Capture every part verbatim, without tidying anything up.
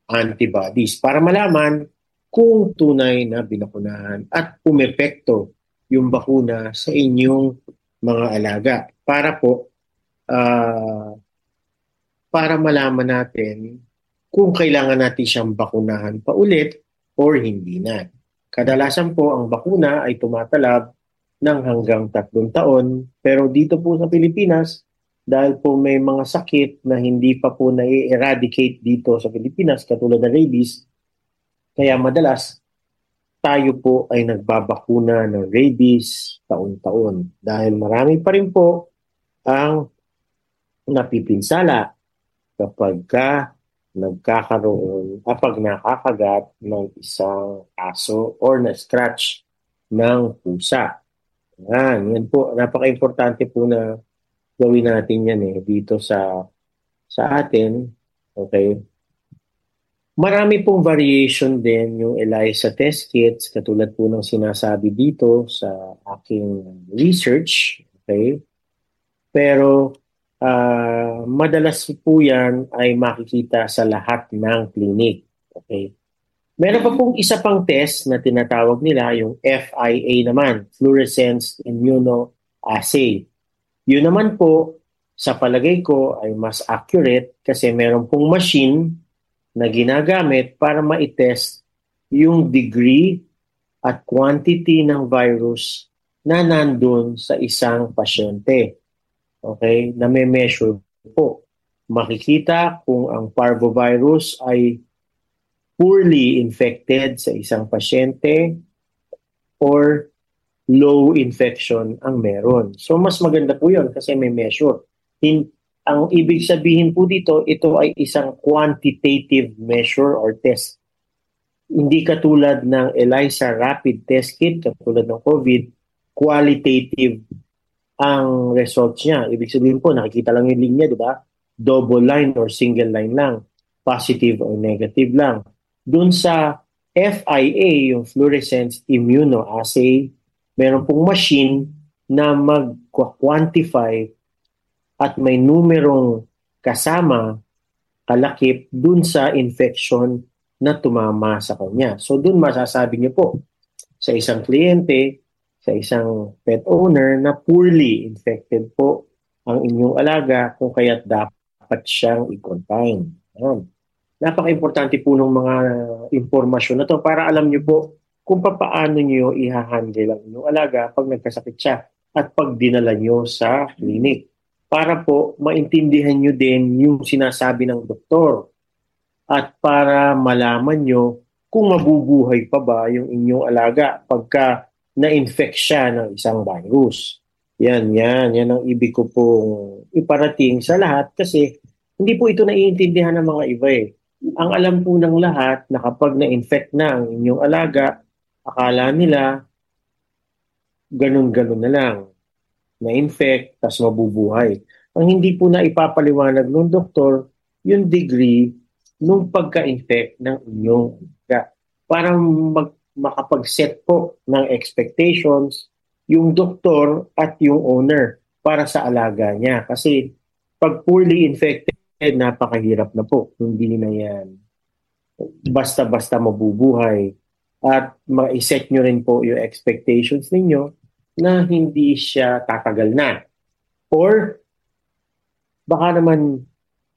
antibodies para malaman kung tunay na binakunahan at umepekto yung bakuna sa inyong mga alaga para po uh, para malaman natin kung kailangan natin siyang bakunahan pa ulit or hindi na. Kadalasan po ang bakuna ay tumatalab ng hanggang tatlong taon pero dito po sa Pilipinas dahil po may mga sakit na hindi pa po na-eradicate dito sa Pilipinas katulad ng rabies, kaya madalas tayo po ay nagbabakuna ng rabies taon-taon dahil marami pa rin po ang napipinsala kapag ka nagkakaroon, kapag nakakagat ng isang aso or na-scratch ng pusa. Yan, yan po, napaka-importante po na gawin natin yan eh, dito sa sa atin. Okay? Marami pong variation din yung ELISA test kits, katulad po ng sinasabi dito sa aking research. Okay? Pero Uh, madalas po yan ay makikita sa lahat ng clinic. Okay? Meron pa pong isa pang test na tinatawag nila, yung F I A naman, Fluorescence Immunoassay. Yun naman po, sa palagay ko ay mas accurate kasi meron pong machine na ginagamit para ma-test yung degree at quantity ng virus na nandun sa isang pasyente. Okay, na may measure po. Makikita kung ang parvovirus ay poorly infected sa isang pasyente or low infection ang meron. So mas maganda po yun kasi may measure. In, ang ibig sabihin po dito, ito ay isang quantitative measure or test. Hindi katulad ng ELISA rapid test kit, katulad ng COVID, qualitative ang results niya. Ibig sabihin po, nakikita lang yung linya, di ba? Double line or single line lang. Positive or negative lang. Doon sa F I A, yung Fluorescence Immunoassay, meron pong machine na mag-quantify at may numerong kasama kalakip doon sa infection na tumama sa kanya. So doon masasabi niyo po sa isang kliyente, sa isang pet owner na poorly infected po ang inyong alaga kung kaya't dapat siyang i-confine. Ayan. Napaka-importante po ng mga impormasyon na to para alam niyo po kung paano niyo i-handle ang inyong alaga pag nagkasakit siya at pag dinala niyo sa clinic. Para po maintindihan niyo din yung sinasabi ng doktor at para malaman niyo kung mabubuhay pa ba yung inyong alaga pagka na-infect siya ng isang virus. Yan, yan. Yan ang ibig ko pong iparating sa lahat kasi hindi po ito naiintindihan ng mga iba eh. Ang alam po ng lahat na kapag na-infect na ang inyong alaga, akala nila ganun-ganun na lang. Na-infect, tas mabubuhay. Ang hindi po na ipapaliwanag ng doktor, yung degree nung pagka-infect ng inyong alaga. Para mag makapag-set po ng expectations yung doktor at yung owner para sa alaga niya. Kasi pag poorly infected, napakahirap na po. Hindi na yan basta-basta mabubuhay. At ma-set nyo rin po yung expectations ninyo na hindi siya tatagal na. Or baka naman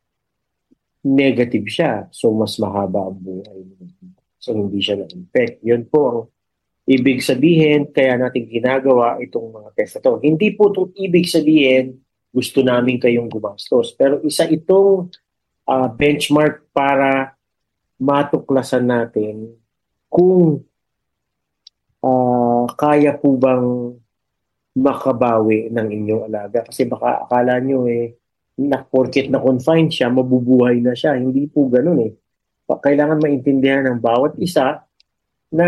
negative siya. So mas mahaba ang buhay niya. So hindi siya na-infect. Yun po ang ibig sabihin, kaya natin ginagawa itong mga test na to. Hindi po itong ibig sabihin, gusto namin kayong gumastos. Pero isa itong uh, benchmark para matuklasan natin kung uh, kaya po bang makabawi ng inyong alaga. Kasi baka akala nyo eh, na porket na-confine siya, mabubuhay na siya. Hindi po ganun eh. Kailangan maintindihan ng bawat isa na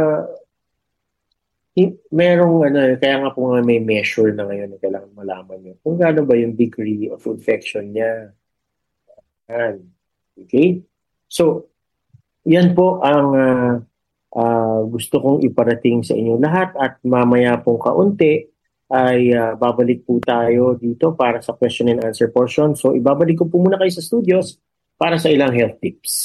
merong ano, kaya nga po nga may measure na ngayon na kailangan malaman nyo kung gaano ba yung degree of infection niya. Yan. Okay? So, yan po ang uh, uh, gusto kong iparating sa inyo lahat at mamaya pong kaunti ay uh, babalik po tayo dito para sa question and answer portion. So, ibabalik ko po muna kayo sa studios para sa ilang health tips.